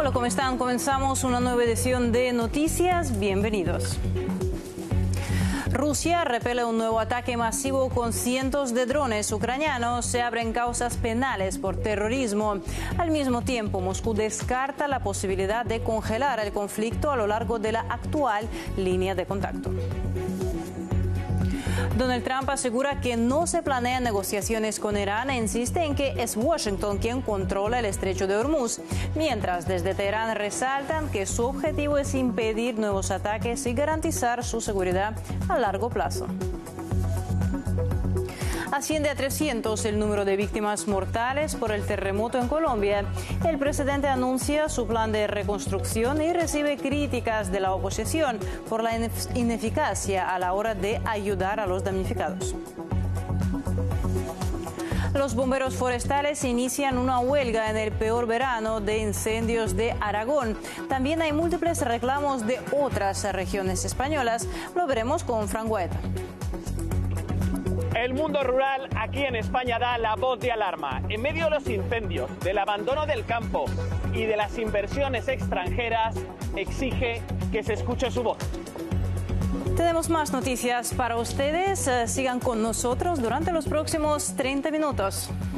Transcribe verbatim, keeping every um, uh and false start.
Hola, ¿cómo están? Comenzamos una nueva edición de Noticias. Bienvenidos. Rusia repele un nuevo ataque masivo con cientos de drones ucranianos. Se abren causas penales por terrorismo. Al mismo tiempo, Moscú descarta la posibilidad de congelar el conflicto a lo largo de la actual línea de contacto. Donald Trump asegura que no se planean negociaciones con Irán e insiste en que es Washington quien controla el estrecho de Hormuz, mientras desde Teherán resaltan que su objetivo es impedir nuevos ataques y garantizar su seguridad a largo plazo. Asciende a trescientos el número de víctimas mortales por el terremoto en Colombia. El presidente anuncia su plan de reconstrucción y recibe críticas de la oposición por la ineficacia a la hora de ayudar a los damnificados. Los bomberos forestales inician una huelga en el peor verano de incendios de Aragón. También hay múltiples reclamos de otras regiones españolas. Lo veremos con Fran Guaita. El mundo rural aquí en España da la voz de alarma. En medio de los incendios, del abandono del campo y de las inversiones extranjeras, exige que se escuche su voz. Tenemos más noticias para ustedes. Sigan con nosotros durante los próximos treinta minutos.